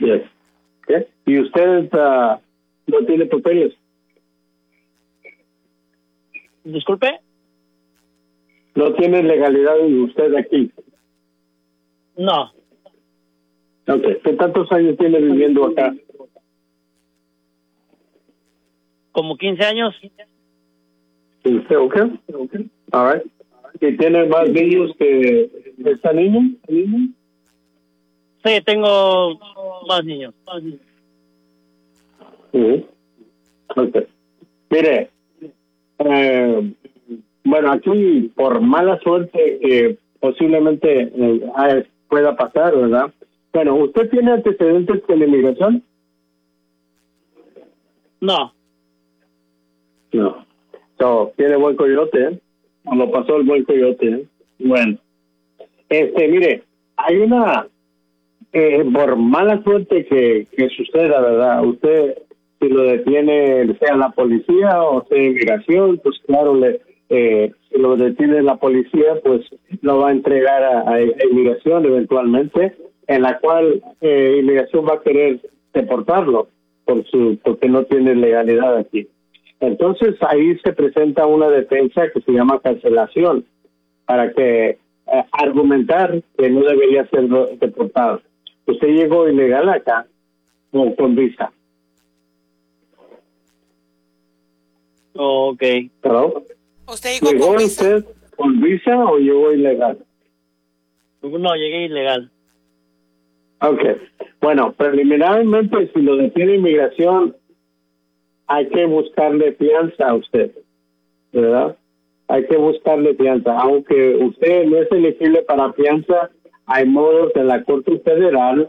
Yes. Okay. ¿Y usted no tiene papeles? Disculpe. ¿No tiene legalidad usted aquí? No. Okay. ¿Qué tantos años tiene viviendo acá? Como 15 años. Okay. All right. ¿Y tiene más niños que esta niña? Sí, tengo más niños. Okay. Mire, bueno, aquí por mala suerte que posiblemente pueda pasar, ¿verdad? Bueno, ¿usted tiene antecedentes con la inmigración? No. No. Tiene buen coyote, ¿eh? Como pasó el buen coyote, ¿eh? Bueno. Mire, hay una... por mala suerte que suceda, ¿verdad? Usted, si lo detiene, sea la policía o sea inmigración, pues claro, si lo detiene la policía, pues lo va a entregar a inmigración eventualmente, en la cual inmigración va a querer deportarlo porque no tiene legalidad aquí. Entonces ahí se presenta una defensa que se llama cancelación, para que argumentar que no debería ser deportado. Usted llegó ilegal acá o con visa. Ok. ¿Perdón? ¿Usted llegó ¿Llegó con visa? usted con visa o llegó ilegal? No, llegué ilegal. Ok. Bueno, preliminarmente, si lo detiene inmigración, hay que buscarle fianza a usted, ¿verdad? Hay que buscarle fianza. Aunque usted no es elegible para fianza, hay modos en la Corte Federal,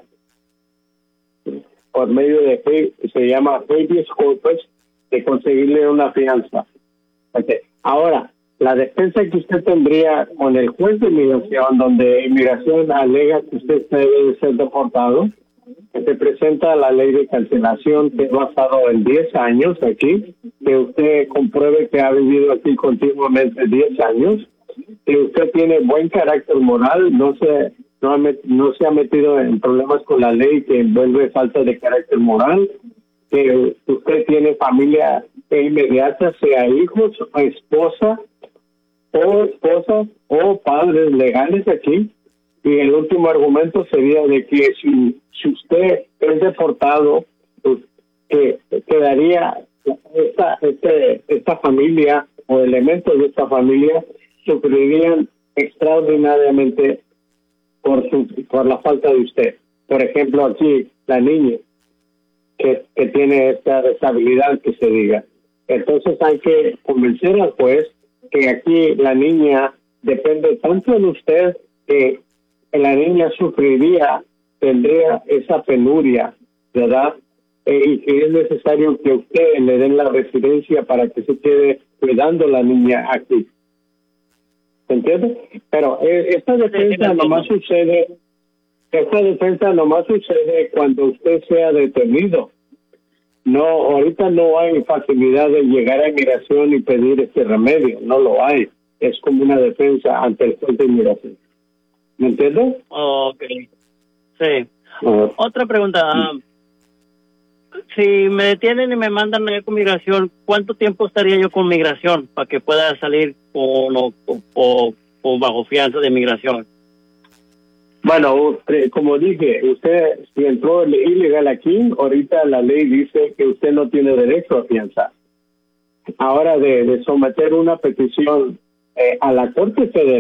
por medio de que se llama habeas corpus, de conseguirle una fianza. Okay. Ahora, la defensa que usted tendría con el juez de inmigración, donde inmigración alega que usted debe ser deportado, que se presenta la ley de cancelación, que es basado en 10 años aquí, que usted compruebe que ha vivido aquí continuamente 10 años, que usted tiene buen carácter moral, no se ha metido en problemas con la ley que envuelve falta de carácter moral, que usted tiene familia inmediata, sea hijos o esposa o padres legales aquí. Y el último argumento sería de que si usted es deportado, pues que quedaría esta familia o elementos de esta familia sufrirían extraordinariamente por la falta de usted. Por ejemplo, aquí la niña que tiene esta deshabilidad que se diga. Entonces hay que convencer al juez que aquí la niña depende tanto de usted que la niña tendría esa penuria, ¿verdad? Y que es necesario que usted le den la residencia para que se quede cuidando la niña aquí. ¿Entiende? Pero esta defensa nomás sucede cuando usted sea detenido. No, ahorita no hay facilidad de llegar a inmigración y pedir este remedio, no lo hay. Es como una defensa ante el juez de inmigración. ¿Me entiendes? Ok. Sí. Otra pregunta. Si me detienen y me mandan a con migración, ¿cuánto tiempo estaría yo con migración para que pueda salir o bajo fianza de migración? Bueno, como dije, usted si entró ilegal aquí, ahorita la ley dice que usted no tiene derecho a fianza. Ahora de someter una petición a la Corte Federal,